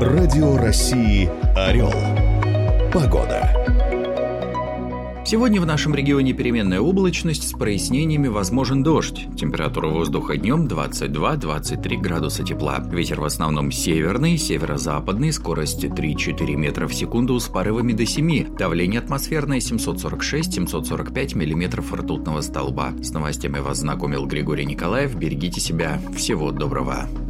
Радио России «Орел». Погода. Сегодня в нашем регионе переменная облачность, с прояснениями возможен дождь. Температура воздуха днем 22-23 градуса тепла. Ветер в основном северный, северо-западный, скорость 3-4 метра в секунду с порывами до 7. Давление атмосферное 746-745 миллиметров ртутного столба. С новостями вас знакомил Григорий Николаев. Берегите себя. Всего доброго.